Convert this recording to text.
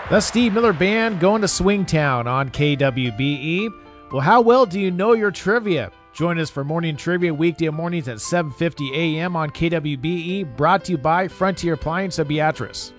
The Steve Miller Band going to Swingtown on KWBE. Well, how well do you know your trivia? Join us for morning trivia weekday mornings at 7:50 a.m. on KWBE, brought to you by Frontier Appliance of Beatrice.